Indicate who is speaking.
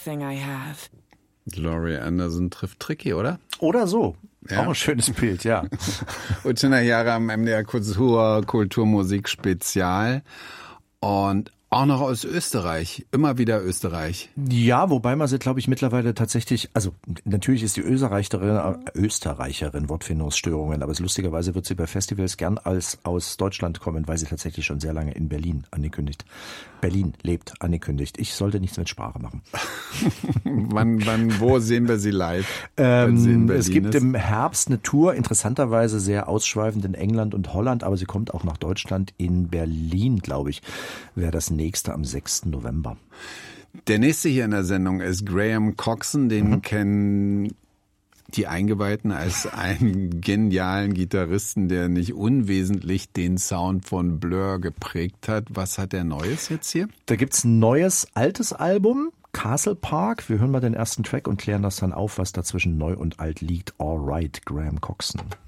Speaker 1: everything I have.
Speaker 2: Laurie Anderson trifft Tricky, oder?
Speaker 3: Oder so.
Speaker 2: Ja.
Speaker 3: Auch ein schönes Bild, ja.
Speaker 2: Utsina Jahre am MDR Kulturmusik Spezial. Und auch noch aus Österreich. Immer wieder Österreich.
Speaker 3: Ja, wobei man sie, glaube ich, mittlerweile tatsächlich, also natürlich ist die Österreicherin Wortfindungsstörungen, aber lustigerweise wird sie bei Festivals gern als aus Deutschland kommen, weil sie tatsächlich schon sehr lange in Berlin lebt, angekündigt. Ich sollte nichts mit Sprache machen.
Speaker 2: Wo sehen wir sie live?
Speaker 3: Es gibt im Herbst eine Tour, interessanterweise sehr ausschweifend in England und Holland, aber sie kommt auch nach Deutschland. In Berlin, glaube ich, wäre das nächste am 6. November.
Speaker 2: Der nächste hier in der Sendung ist Graham Coxon, den kennen die Eingeweihten als einen genialen Gitarristen, der nicht unwesentlich den Sound von Blur geprägt hat. Was hat der Neues jetzt hier?
Speaker 3: Da gibt's ein neues, altes Album, Castle Park. Wir hören mal den ersten Track und klären das dann auf, was da zwischen neu und alt liegt. All right, Graham Coxon.